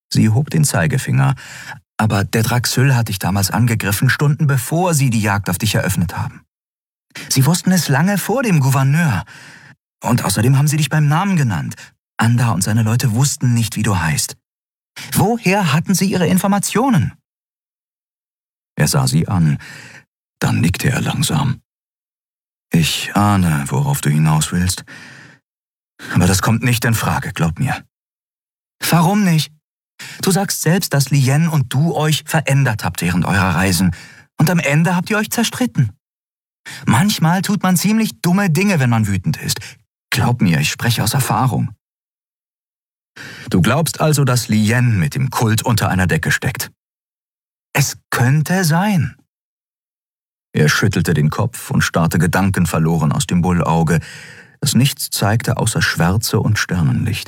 Sie hob den Zeigefinger. »Aber der Draxyl hat dich damals angegriffen, Stunden bevor sie die Jagd auf dich eröffnet haben. Sie wussten es lange vor dem Gouverneur. Und außerdem haben sie dich beim Namen genannt. Anda und seine Leute wussten nicht, wie du heißt. Woher hatten sie ihre Informationen?« Er sah sie an. Dann nickte er langsam. »Ich ahne, worauf du hinaus willst. Aber das kommt nicht in Frage, glaub mir.« »Warum nicht? Du sagst selbst, dass Lien und du euch verändert habt während eurer Reisen. Und am Ende habt ihr euch zerstritten. Manchmal tut man ziemlich dumme Dinge, wenn man wütend ist. Glaub mir, ich spreche aus Erfahrung.« »Du glaubst also, dass Lien mit dem Kult unter einer Decke steckt?« »Es könnte sein.« Er schüttelte den Kopf und starrte gedankenverloren aus dem Bullauge, das nichts zeigte außer Schwärze und Sternenlicht.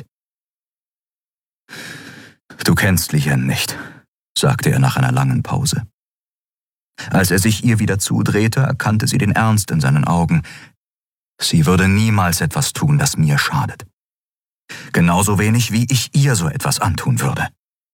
»Du kennst Lien nicht«, sagte er nach einer langen Pause. Als er sich ihr wieder zudrehte, erkannte sie den Ernst in seinen Augen. Sie würde niemals etwas tun, das mir schadet. Genauso wenig, wie ich ihr so etwas antun würde.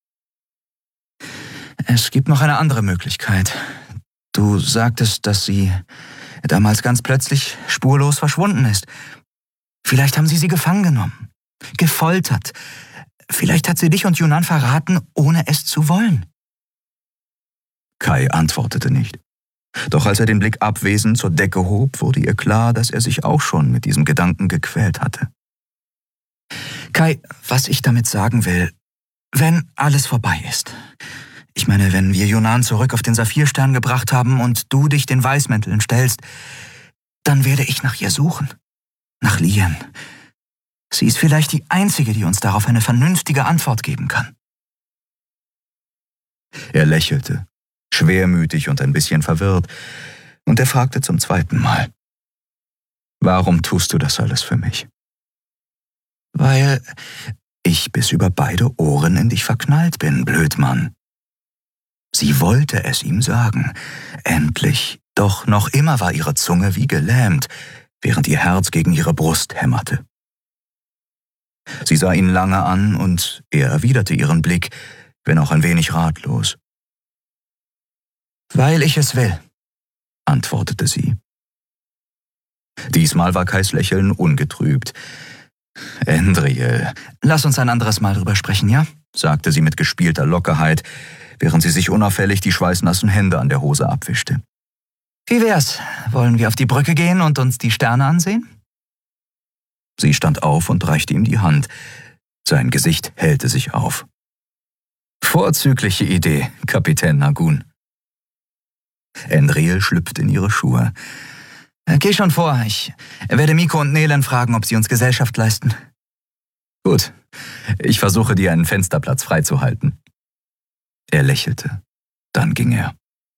»Es gibt noch eine andere Möglichkeit. Du sagtest, dass sie damals ganz plötzlich spurlos verschwunden ist. Vielleicht haben sie gefangen genommen, gefoltert. Vielleicht hat sie dich und Yunnan verraten, ohne es zu wollen.« Kai antwortete nicht. Doch als er den Blick abwesend zur Decke hob, wurde ihr klar, dass er sich auch schon mit diesem Gedanken gequält hatte. »Kai, was ich damit sagen will, wenn alles vorbei ist. Ich meine, wenn wir Yunnan zurück auf den Saphirstern gebracht haben und du dich den Weißmänteln stellst, dann werde ich nach ihr suchen. Nach Lien. Sie ist vielleicht die Einzige, die uns darauf eine vernünftige Antwort geben kann.« Er lächelte, schwermütig und ein bisschen verwirrt, und er fragte zum zweiten Mal: »Warum tust du das alles für mich?« »Weil ich bis über beide Ohren in dich verknallt bin, Blödmann.« Sie wollte es ihm sagen, endlich, doch noch immer war ihre Zunge wie gelähmt, während ihr Herz gegen ihre Brust hämmerte. Sie sah ihn lange an und er erwiderte ihren Blick, wenn auch ein wenig ratlos. »Weil ich es will«, antwortete sie. Diesmal war Kais Lächeln ungetrübt. »Endriel, lass uns ein anderes Mal drüber sprechen, ja?« sagte sie mit gespielter Lockerheit, während sie sich unauffällig die schweißnassen Hände an der Hose abwischte. »Wie wär's? Wollen wir auf die Brücke gehen und uns die Sterne ansehen?« Sie stand auf und reichte ihm die Hand. Sein Gesicht hellte sich auf. »Vorzügliche Idee, Kapitän Nagun.« Endriel schlüpfte in ihre Schuhe. »Geh schon vor, ich werde Miko und Nelen fragen, ob sie uns Gesellschaft leisten.« »Gut, ich versuche dir einen Fensterplatz freizuhalten.« Er lächelte, dann ging er.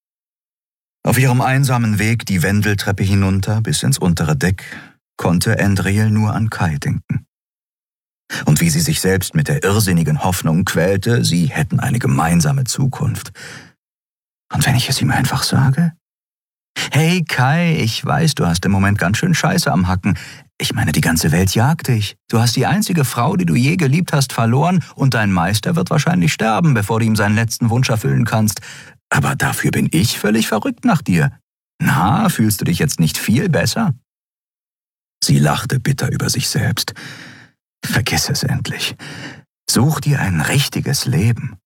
Auf ihrem einsamen Weg die Wendeltreppe hinunter bis ins untere Deck konnte Endriel nur an Kai denken. Und wie sie sich selbst mit der irrsinnigen Hoffnung quälte, sie hätten eine gemeinsame Zukunft. Und wenn ich es ihm einfach sage? »Hey Kai, ich weiß, du hast im Moment ganz schön Scheiße am Hacken. Ich meine, die ganze Welt jagt dich. Du hast die einzige Frau, die du je geliebt hast, verloren und dein Meister wird wahrscheinlich sterben, bevor du ihm seinen letzten Wunsch erfüllen kannst. Aber dafür bin ich völlig verrückt nach dir. Na, fühlst du dich jetzt nicht viel besser?« Sie lachte bitter über sich selbst. »Vergiss es endlich. Such dir ein richtiges Leben.«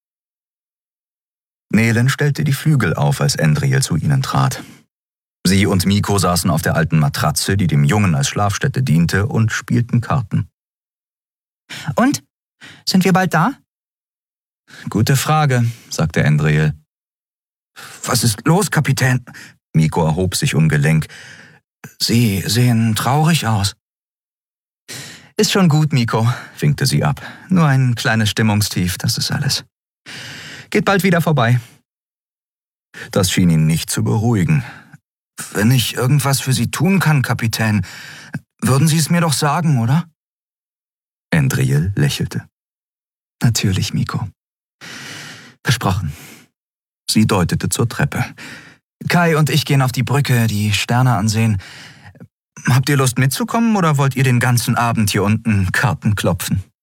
Nelen stellte die Flügel auf, als Endriel zu ihnen trat. Sie und Miko saßen auf der alten Matratze, die dem Jungen als Schlafstätte diente, und spielten Karten. »Und? Sind wir bald da?« »Gute Frage«, sagte Endriel. »Was ist los, Kapitän?« Miko erhob sich ungelenk. »Sie sehen traurig aus.« »Ist schon gut, Miko«, winkte sie ab. »Nur ein kleines Stimmungstief, das ist alles. Geht bald wieder vorbei.« Das schien ihn nicht zu beruhigen. »Wenn ich irgendwas für Sie tun kann, Kapitän, würden Sie es mir doch sagen, oder?« Endriel lächelte. »Natürlich, Miko. Versprochen.« Sie deutete zur Treppe. »Kai und ich gehen auf die Brücke, die Sterne ansehen. Habt ihr Lust mitzukommen oder wollt ihr den ganzen Abend hier unten Karten klopfen?«